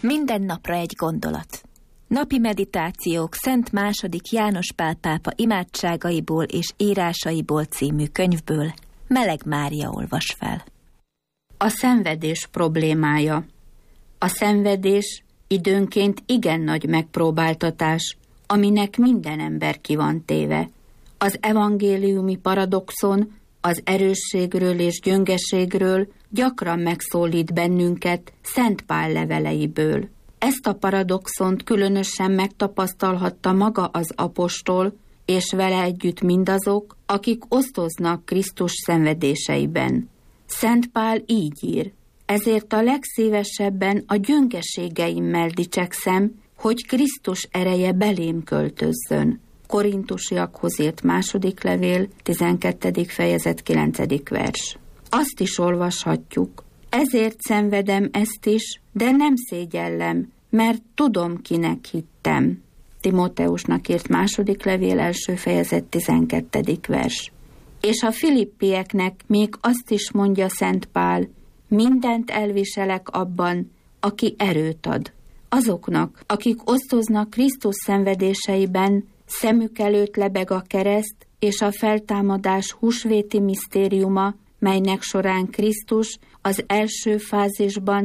Minden napra egy gondolat. Napi meditációk Szent II. János Pál pápa imádságaiból és írásaiból című könyvből Meleg Mária olvas fel. A szenvedés problémája. A szenvedés időnként igen nagy megpróbáltatás, aminek minden ember ki van téve. Az evangéliumi paradoxon az erősségről és gyöngeségről gyakran megszólít bennünket Szent Pál leveleiből. Ezt a paradoxont különösen megtapasztalhatta maga az apostol, és vele együtt mindazok, akik osztoznak Krisztus szenvedéseiben. Szent Pál így ír: ezért a legszívesebben a gyöngeségeimmel dicsekszem, hogy Krisztus ereje belém költözzön. Korintusiakhoz írt 2. levél, 12. fejezet, 9. vers. Azt is olvashatjuk: ezért szenvedem ezt is, de nem szégyellem, mert tudom, kinek hittem. Timóteusnak írt 2. levél, 1. fejezet, 12. vers. És a filippieknek még azt is mondja Szent Pál: mindent elviselek abban, aki erőt ad. Azoknak, akik osztoznak Krisztus szenvedéseiben, szemük előtt lebeg a kereszt és a feltámadás húsvéti misztériuma, melynek során Krisztus az első fázisban